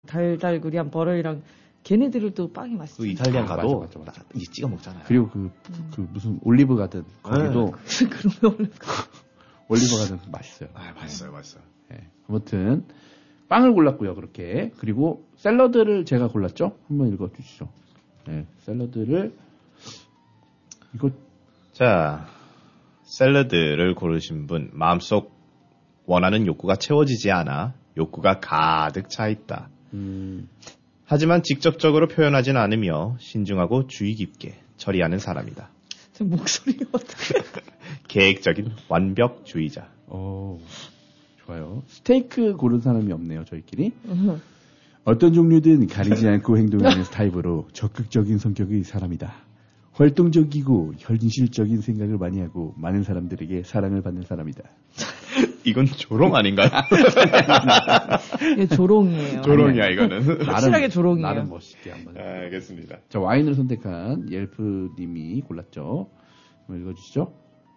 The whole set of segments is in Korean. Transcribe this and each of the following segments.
달달구리한 버럴이랑 걔네들을 또 빵이 맛있어. 그 이탈리안 가도 맞아. 이 찍어 먹잖아요. 그리고 그 무슨 올리브 가든 거기도 그러면 올리브 가든 맛있어요. 맛있어요. 네. 아무튼 빵을 골랐고요. 그렇게 그리고 샐러드를 제가 골랐죠. 한번 읽어주시죠. 네, 샐러드를 이거 자 샐러드를 고르신 분 마음속 원하는 욕구가 채워지지 않아 욕구가 가득 차 있다. 하지만 직접적으로 표현하진 않으며 신중하고 주의 깊게 처리하는 사람이다. 제 목소리가 어떻게? 계획적인 완벽주의자. 좋아요. 스테이크 고른 사람이 없네요. 저희끼리. 어떤 종류든 가리지 않고 행동하는 타입으로 적극적인 성격의 사람이다. 활동적이고 현실적인 생각을 많이 하고 많은 사람들에게 사랑을 받는 사람이다. 이건 조롱 아닌가요? 이게 조롱이에요. 조롱이야 이거는. 확실하게 조롱이에요. 나름 멋있게 한번. 알겠습니다. 자, 와인을 선택한 옐프님이 골랐죠. 한번 읽어주시죠.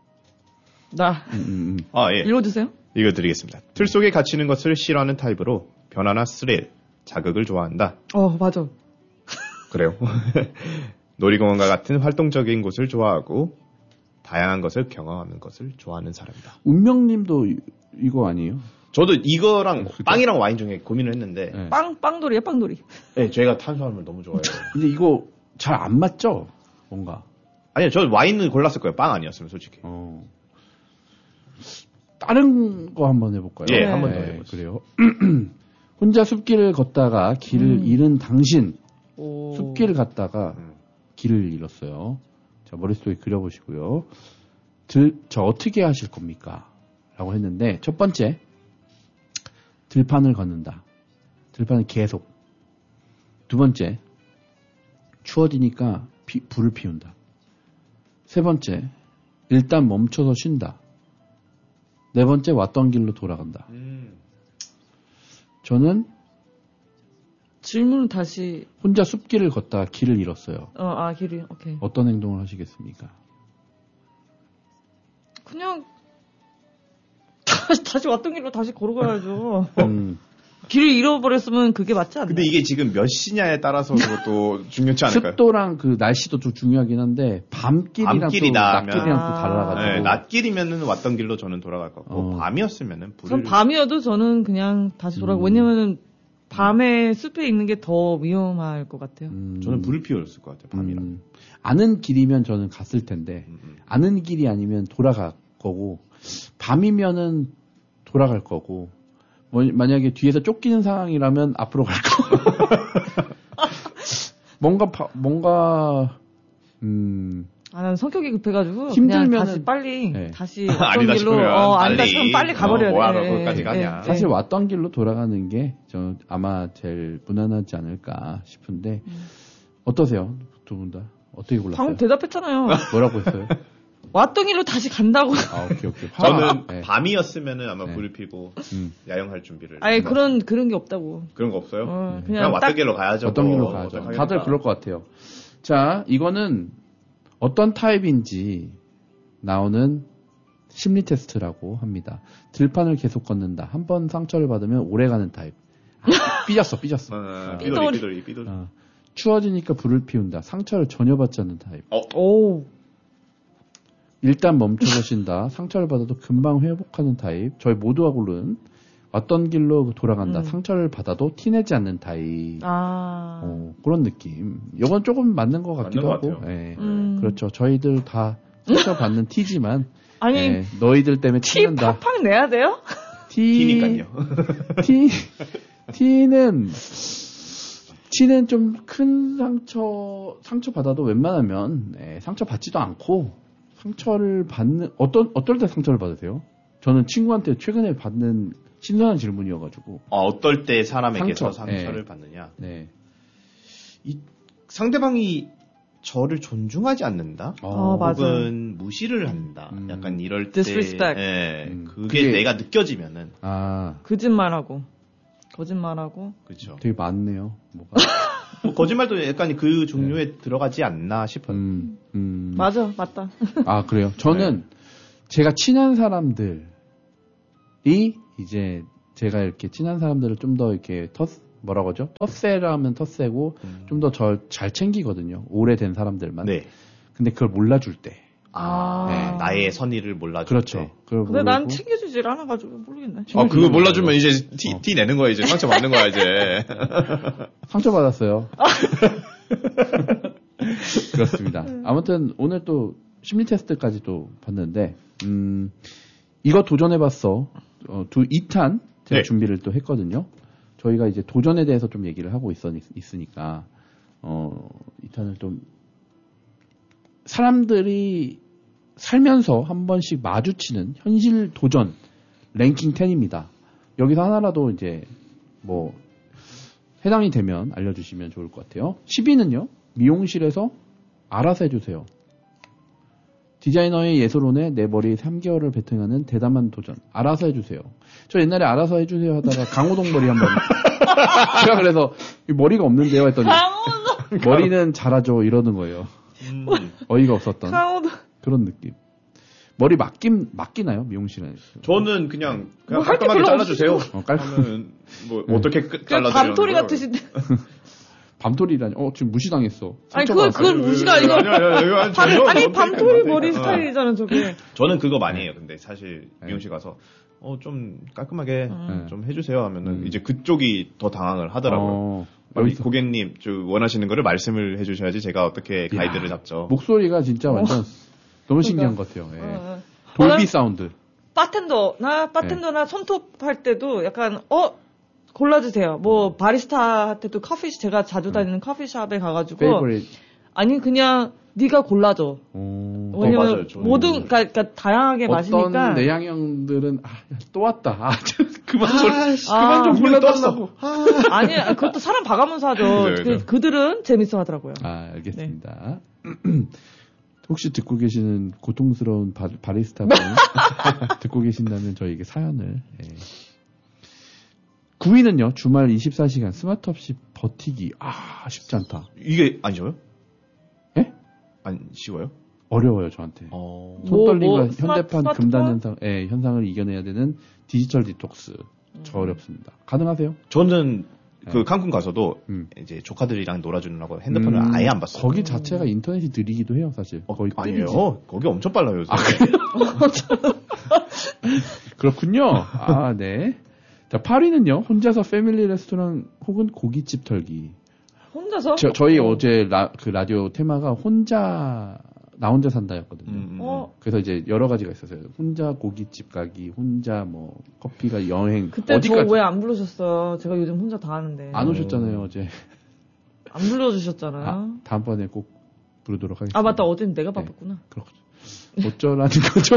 예. 읽어주세요. 읽어드리겠습니다. 틀 속에 갇히는 것을 싫어하는 타입으로 변화나 스릴, 자극을 좋아한다. 맞아. 그래요. 놀이공원과 같은 활동적인 곳을 좋아하고 다양한 것을 경험하는 것을 좋아하는 사람이다. 운명님도 이거 아니에요? 저도 이거랑 빵이랑 와인 중에 고민을 했는데 네. 빵돌이야 빵돌이. 네, 제가 탄수화물 너무 좋아해요. 근데 이거 잘 안 맞죠? 뭔가. 아니요, 저 와인을 골랐을 거예요. 빵 아니었으면 솔직히. 다른 거 한번 해볼까요? 예, 한번 더 해보세요. 그래요. 혼자 숲길을 걷다가 길을 잃은 당신. 오. 숲길을 갔다가 길을 잃었어요. 자, 머릿속에 그려보시고요. 저 어떻게 하실 겁니까? 라고 했는데, 첫 번째, 들판을 걷는다. 들판을 계속. 두 번째, 추워지니까 불을 피운다. 세 번째, 일단 멈춰서 쉰다. 네 번째, 왔던 길로 돌아간다. 저는 질문은 다시. 혼자 숲길을 걷다가 길을 잃었어요. 길이, 오케이. 어떤 행동을 하시겠습니까? 그냥, 다시 왔던 길로 다시 걸어가야죠. 음. 길을 잃어버렸으면 그게 맞지 않나요? 근데 이게 지금 몇 시냐에 따라서 그것도 중요치 않을까요? 습도랑 그 날씨도 좀 중요하긴 한데 밤길이랑 밤길이다 또 낮길이랑 또 달라가지고. 네, 낮길이면은 왔던 길로 저는 돌아갈 것 같고 밤이었으면은 전 밤이어도 저는 그냥 다시 돌아가고 왜냐면은 밤에 숲에 있는 게 더 위험할 것 같아요. 저는 불을 피웠을 것 같아요. 밤이랑. 아는 길이면 저는 갔을 텐데 아는 길이 아니면 돌아갈 거고 밤이면은 돌아갈 거고 만약에 뒤에서 쫓기는 상황이라면 앞으로 갈 거. 뭔가 난 성격이 급해가지고 힘들면은 그냥 다시 빨리 네. 다시 왔던 길로 아니다 싶으면 빨리 가버려야 돼. 뭐하러 거기까지 가냐. 사실 왔던 길로 돌아가는 게 저 아마 제일 무난하지 않을까 싶은데 어떠세요? 두 분 다 어떻게 골랐어요? 방금 대답했잖아요. 뭐라고 했어요? 왔던 길로 다시 간다고. 오케이. 저는 네. 밤이었으면은 아마 불을 피고 야영할 준비를. 아니 그런 게 없다고. 그런 거 없어요? 그냥 왔던 길로 가야죠. 왔던 길로 가야죠. 다들 그럴 것 같아요. 자, 이거는 어떤 타입인지 나오는 심리 테스트라고 합니다. 들판을 계속 걷는다. 한 번 상처를 받으면 오래가는 타입. 삐졌어. 삐돌이. 추워지니까 불을 피운다. 상처를 전혀 받지 않는 타입. 오. 일단 멈춰서 쉰다. 상처를 받아도 금방 회복하는 타입. 저희 모두가 고른 왔던 길로 돌아간다. 상처를 받아도 티내지 않는 타입. 그런 느낌. 이건 조금 맞는 것 같기도 하고. 네. 그렇죠. 저희들 다 상처 받는 티지만 아니 너희들 때문에 티낸다. 티 팍팍 내야 돼요? 티니까요. 티는 좀 큰 상처 받아도 웬만하면 상처 받지도 않고 상처를 받는 어떨 때 상처를 받으세요? 저는 친구한테 최근에 받는 신선한 질문이어가지고. 어떨 때 사람에게서 상처를 받느냐? 네. 이 상대방이 저를 존중하지 않는다? 혹은 무시를 한다. 약간 이럴 때. disrespect. 그게 내가 느껴지면은. 거짓말하고. 그렇죠. 되게 많네요. 뭐가. 거짓말도 약간 그 종류에 들어가지 않나 싶어요. 맞아, 맞다. 그래요? 저는 제가 친한 사람들이 이제 제가 이렇게 친한 사람들을 좀 더 이렇게 뭐라고 하죠? 텃세라면 텃세고 좀 더 잘 챙기거든요. 오래된 사람들만. 네. 근데 그걸 몰라줄 때. 네, 나의 선의를 몰라줄 그렇죠. 때. 근데 난 챙겨주질 않아가지고 모르겠네. 그거 몰라주면 이제 티 내는 거야, 이제. 상처 받는 거야, 이제. 상처 받았어요. 그렇습니다. 아무튼 오늘 또 심리 테스트까지 또 봤는데, 이거 도전해봤어. 2탄 제가 준비를 또 했거든요. 저희가 이제 도전에 대해서 좀 얘기를 하고 있으니까, 2탄을 좀, 사람들이 살면서 한 번씩 마주치는 현실 도전 랭킹 10입니다. 여기서 하나라도 이제, 해당이 되면 알려주시면 좋을 것 같아요. 10위는요, 미용실에서 알아서 해주세요. 디자이너의 예술혼에 내 머리 3개월을 베팅하는 대담한 도전. 알아서 해주세요. 저 옛날에 알아서 해주세요 하다가 강호동 머리 한번. 제가 그래서 머리가 없는데요 했더니 머리는 잘하죠 이러는 거예요. 어이가 없었던 그런 느낌. 머리 맡기나요 미용실에? 저는 그냥 깔끔하게 잘라주세요. 깔끔하면 어떻게 잘라드려요? 밤토리 같으신데. 밤토리라니? 지금 무시당했어. 아니, 그건 무시가 아니고. 아니, 밤토리 머리 스타일이잖아, 저게. 저는 그거 많이 해요, 근데 사실 미용실 가서, 좀 깔끔하게 좀 해주세요 하면은, 이제 그쪽이 더 당황을 하더라고요. 고객님, 원하시는 거를 말씀을 해주셔야지 제가 어떻게 가이드를 잡죠. 목소리가 진짜 완전 너무 신기한 것 같아요. 돌비 사운드. 바텐더나 손톱 할 때도 약간, 골라주세요. 바리스타 때도 제가 자주 다니는 커피숍에 가가지고. 페이보릿. 아니, 그냥, 네가 골라줘. 왜냐면, 그러니까 다양하게 마시니까. 어떤 내향형들은, 또 왔다. 그만 좀 골라달라고. 아니, 그것도 사람 봐가면서 하죠. 그들은 재밌어 하더라고요. 알겠습니다. 네. 혹시 듣고 계시는 고통스러운 바리스타분, 듣고 계신다면 저에게 사연을, 9위는요, 주말 24시간 스마트 없이 버티기. 쉽지 않다. 이게 안 쉬워요? 예? 안 쉬워요? 어려워요, 저한테. 손떨림과 현대판 금단 현상을 이겨내야 되는 디지털 디톡스. 저 어렵습니다. 가능하세요? 저는 칸쿤 가서도 이제 조카들이랑 놀아주느라고 핸드폰을 아예 안 봤어요. 거기 자체가 인터넷이 느리기도 해요, 사실. 거의 아니에요. 거기 엄청 빨라요. 그렇군요. 네. 자, 8위는요, 혼자서 패밀리 레스토랑 혹은 고깃집 털기. 혼자서? 저희 어제 라디오 테마가 나 혼자 산다였거든요. 그래서 이제 여러 가지가 있었어요. 혼자 고깃집 가기, 혼자 커피가 여행. 그때 어디까지? 저 왜 안 부르셨어요? 제가 요즘 혼자 다 하는데. 안 오셨잖아요, 어제. 안 불러주셨잖아요. 다음번에 꼭 부르도록 하겠습니다. 맞다. 어제는 내가 바빴구나. 그렇군요. 어쩌라는 거죠?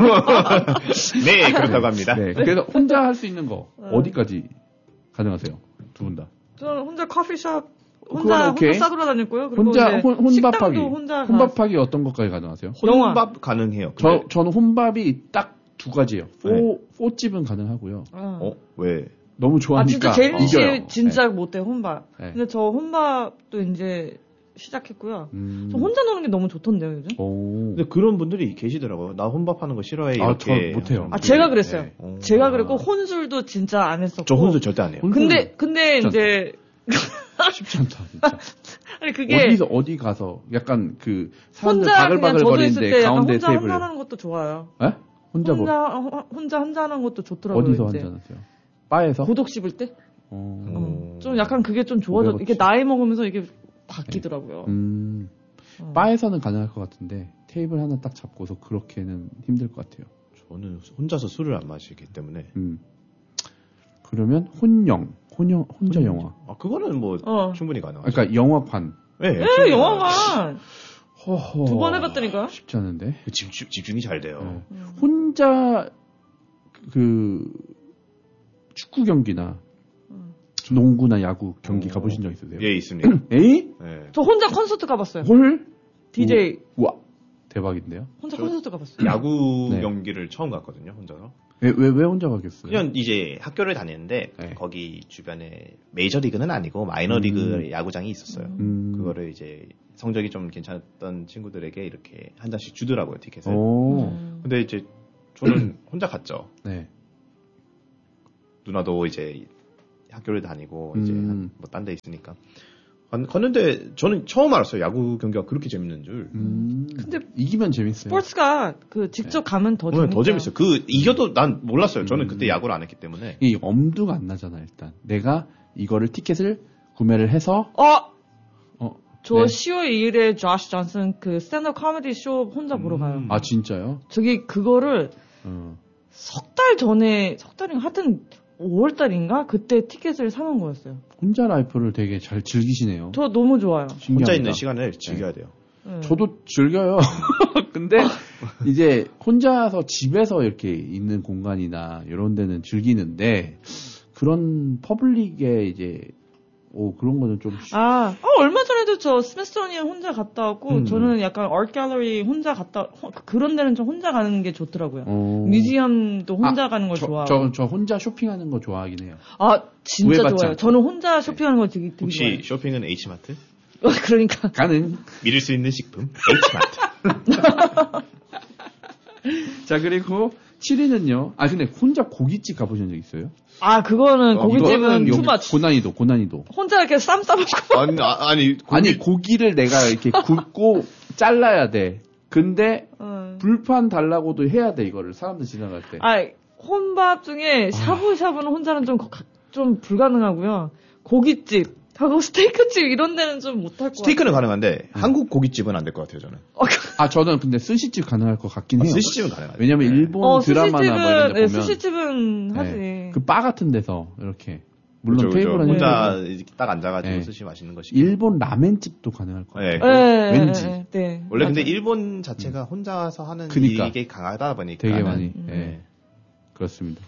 네, 그렇다고 합니다. 네, 그래서 혼자 할 수 있는 거 어디까지 가능하세요? 두 분 다. 저는 혼자 커피숍 혼자 싸돌아다녔고요. 혼자 혼밥하기. 혼밥하기 어떤 것까지 가능하세요? 혼밥 가능해요. 저는 혼밥이 딱 두 가지예요. 포집은 가능하고요. 왜? 너무 좋아하니까. 진짜 제일 씨 진짜 못해요 혼밥. 근데 저 혼밥도 이제 시작했고요. 저 혼자 노는 게 너무 좋던데요, 요즘? 근데 그런 분들이 계시더라고요. 나 혼밥하는 거 싫어해. 이렇게. 저 못해요. 제가 그랬어요. 제가 그랬고, 혼술도 진짜 안 했었고. 저 혼술 절대 안 해요. 근데 이제. 쉽지 않다, 진짜. 아니, 그게. 어디 가서, 약간 사람들 바글바글 거리는데 가운데 혼자 테이블. 혼자 하는 것도 좋아요. 에? 혼자 혼자 하는 것도 좋더라고요. 어디서 혼자 하세요? 바에서? 고독 씹을 때? 좀 약간 그게 좀 좋아져. 이게 나이 먹으면서 이게 바뀌더라고요. 바에서는 가능할 것 같은데 테이블 하나 딱 잡고서 그렇게는 힘들 것 같아요. 저는 혼자서 술을 안 마시기 때문에. 그러면 혼자 영화. 그거는 충분히 가능하죠. 그러니까 영화관. 네, 영화관. 두 번 해봤다니까요? 쉽지 않은데. 집중이 잘 돼요. 혼자 축구 경기나 농구나 야구 경기 가보신 적 있으세요? 예, 있습니다. 에이? 네. 저 혼자 콘서트 가봤어요. 홀? DJ. 우와, 대박인데요? 혼자 콘서트 가봤어요. 야구 경기를 처음 갔거든요, 혼자서. 왜 혼자 가겠어요? 그냥 이제 학교를 다녔는데, 거기 주변에 메이저리그는 아니고 마이너리그 야구장이 있었어요. 그거를 이제 성적이 좀 괜찮았던 친구들에게 이렇게 한 장씩 주더라고요, 티켓을. 근데 이제 저는 혼자 갔죠. 네. 누나도 이제 학교를 다니고 이제 뭐 딴 데 있으니까 갔는데 저는 처음 알았어요. 야구 경기가 그렇게 재밌는 줄. 근데 이기면 재밌어요. 스포츠가 그 직접 가면 더 재밌어요. 더 재밌어요. 그 이겨도 난 몰랐어요. 저는 그때 야구를 안 했기 때문에. 이 엄두가 안 나잖아 일단. 내가 이거를 티켓을 구매를 해서 저 10월 2일에 조시 존슨 그 스탠드업 코미디 쇼 혼자 보러 가요. 아 진짜요? 저기 그거를 석 달인가 하여튼 5월달인가 그때 티켓을 사놓은 거였어요. 혼자 라이프를 되게 잘 즐기시네요. 저 너무 좋아요. 신기합니다. 혼자 있는 시간을 즐겨야 돼요. 저도 즐겨요. 근데 이제 혼자서 집에서 이렇게 있는 공간이나 이런 데는 즐기는데 그런 퍼블릭에 이제 그런 거는 좀 얼마 전에도 저 스미소니언 혼자 갔다 왔고 저는 약간 아트 갤러리 혼자 그런 데는 좀 혼자 가는 게 좋더라고요. 뮤지엄도 혼자 가는 걸 좋아하고. 저 혼자 쇼핑하는 거 좋아하긴 해요. 진짜 좋아요. 저는 혼자 쇼핑하는 거 되게 혹시 좋아해요. 혹시 쇼핑은 H마트? 그러니까 가능. 믿을 수 있는 식품 H마트. 자 그리고 7위는요. 근데 혼자 고깃집 가보신 적 있어요? 그거는 고깃집은 투마치. 고난이도. 혼자 이렇게 쌈 싸먹고. 아니 고기를 내가 이렇게 굽고 잘라야 돼. 근데 불판 달라고도 해야 돼 이거를 사람들 지나갈 때. 혼밥 중에 샤브샤브는 혼자는 좀 불가능하고요. 고깃집 하고 스테이크집 이런 데는 좀 못할 것 같아요. 스테이크는 가능한데 한국 고깃집은 안 될 것 같아요 저는. 저는 근데 스시집 가능할 것 같긴 해요. 스시집은 가능하죠. 왜냐면 일본 드라마나 뭐 이런 데 보면 스시집은 하지. 그 바 같은 데서 이렇게 물론 테이블 안에 혼자 딱 앉아가지고 스시 마시는 것이. 일본 라멘집도 가능할 것 같아요. 왠지. 네. 원래 근데 일본 자체가 혼자서 하는 일이 강하다 보니까 되게 많이. 그렇습니다.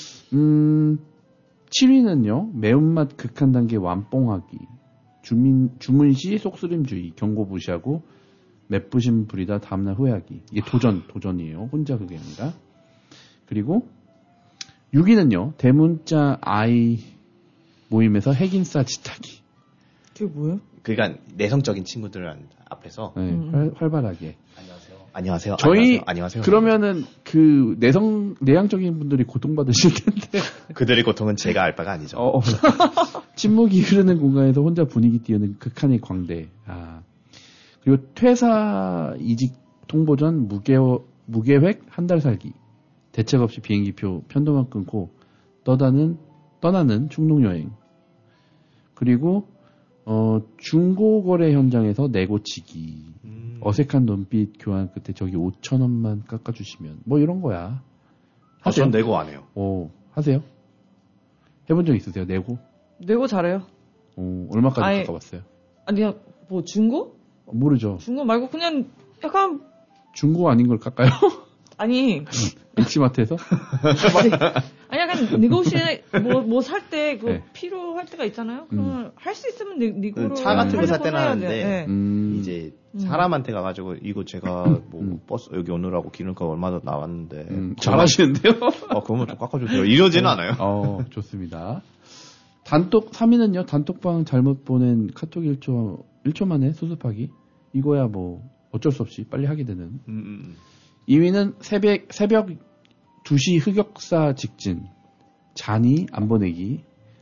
7위는요. 매운맛 극한 단계 완뽕하기. 주문시 속쓰림주의. 경고 무시하고 맵부심 부리다 다음날 후회하기. 이게 도전이에요. 혼자 그게 아니라. 그리고 6위는요. 대문자 아이 모임에서 핵인싸 짓하기. 그게 뭐예요? 그러니까 내성적인 친구들 앞에서 활발하게. 안녕하세요. 안녕하세요. 그러면은 그 내향적인 분들이 고통받으실 텐데. 그들의 고통은 제가 알 바가 아니죠. 침묵이 흐르는 공간에서 혼자 분위기 띄우는 극한의 광대. 그리고 퇴사 이직 통보 전 무계획 한 달 살기. 대책 없이 비행기표 편도만 끊고 떠나는 충동여행. 그리고 중고거래 현장에서 내고치기. 어색한 눈빛 교환 끝에 저기 5,000원만 깎아주시면 뭐 이런 거야. 전 내고 안 해요. 하세요? 해본 적 있으세요? 내고 잘해요. 얼마까지 깎아봤어요? 뭐 중고? 모르죠. 중고 말고 그냥 약간 중고 아닌 걸 깎아요? 아니 엑시마트에서? 아니 약간 니고시에 뭐 살 때 필요할 때가 있잖아요. 그러면 할 수 있으면 니고로 차 같은 거 살 때는 하는데 이제 사람한테 가가지고 이거 제가 뭐 버스 여기 오느라고 기름값 얼마 더 나왔는데 잘하시는데요? 그러면 좀 깎아주세요. 이러지는 않아요. 좋습니다. 3위는요. 단톡방 잘못 보낸 카톡 1초 만에 수습하기. 이거야 뭐 어쩔 수 없이 빨리 하게 되는. 2위는 새벽 2시 흑역사 직진. 잔이 안 보내기.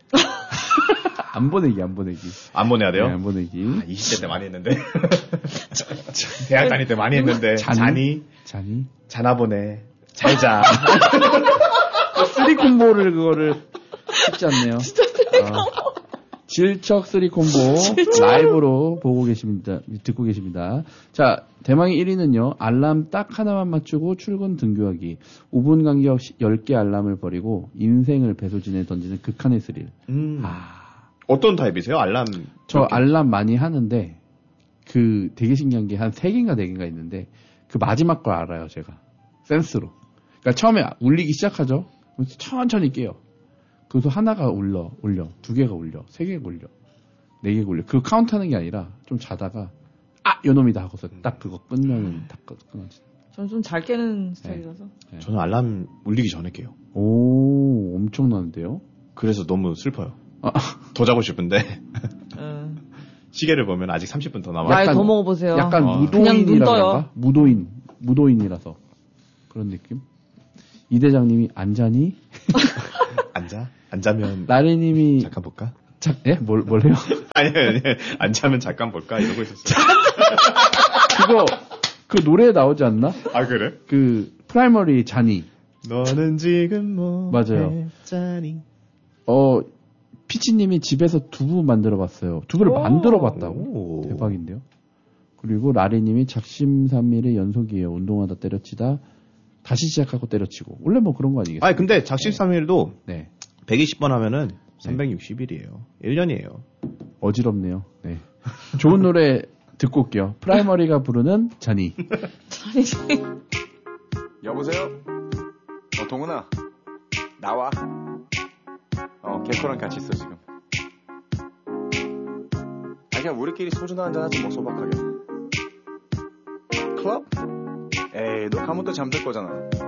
안 보내기. 안 보내야 돼요? 네, 안 보내기. 20대 때 많이 했는데. 대학 다닐 때 많이 했는데. 잔이. 잔아 보내. 잘 자. 쓰리 콤보를 그거를 쉽지 않네요. 질척 쓰리 콤보 라이브로 듣고 계십니다. 자, 대망의 1위는요. 알람 딱 하나만 맞추고 출근 등교하기. 5분 간격 10개 알람을 버리고 인생을 배소진에 던지는 극한의 스릴. 어떤 타입이세요? 알람? 저 알람 많이 하는데 그 되게 신기한 게 한 3개인가 4개인가 있는데 그 마지막 걸 알아요, 제가. 센스로. 그러니까 처음에 울리기 시작하죠. 천천히 깨요. 그래서 하나가 울려, 2개가 울려, 3개가 울려, 4개가 울려. 그거 카운트하는 게 아니라 좀 자다가 요놈이다 하고서 딱 그거 끄면 딱 끊어지. 저는 좀 잘 깨는 스타일이라서. 네. 저는 알람 울리기 전에 깨요. 오, 엄청나는데요? 그래서 너무 슬퍼요. 더 자고 싶은데 시계를 보면 아직 30분 더 남아요. 더 먹어보세요. 약간 무도인이라서 무도인이라서 그런 느낌. 이 대장님이 안 자니? 안 앉자면. 라리님이. 잠깐 볼까? 예? 뭘래요? 아니. 앉자면 잠깐 볼까? 이러고 있었어. 그 노래에 나오지 않나? 아, 그래? 프라이머리 자니. 너는 지금 뭐. 맞아요. 자니. 피치님이 집에서 두부 만들어봤어요. 두부를 만들어봤다고? 대박인데요. 그리고 라리님이 작심삼일의 연속이에요. 운동하다 때려치다 다시 시작하고 때려치고. 원래 뭐 그런 거 아니겠어요? 아니 근데 작심삼일도 네. 120번 하면은 360일이에요. 1년이에요. 어지럽네요. 네. 좋은 노래 듣고 올게요. 프라이머리가 부르는 자니. 여보세요? 동훈아. 나와. 개코랑 같이 있어 지금. 그냥 우리끼리 소주나 한잔 하지 뭐 소박하게. 클럽? 에이 너 가면 또 잠들 거잖아.